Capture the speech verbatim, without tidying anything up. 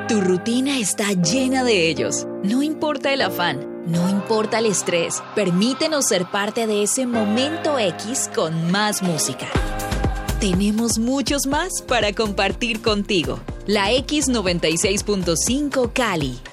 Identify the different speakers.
Speaker 1: Tu rutina está llena de ellos. No importa el afán, no importa el estrés. Permítenos ser parte de ese momento X con más música. Tenemos muchos más para compartir contigo. La X noventa y seis punto cinco Cali,